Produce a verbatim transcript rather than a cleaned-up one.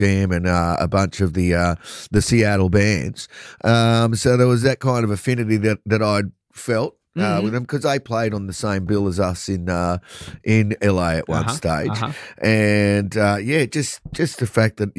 Jam and uh, a bunch of the uh, the Seattle bands. Um, so there was that kind of affinity that that I'd felt. Uh, Mm-hmm. with them because they played on the same bill as us in uh, in L A at one Uh-huh, stage, uh-huh. and uh, yeah, just just the fact that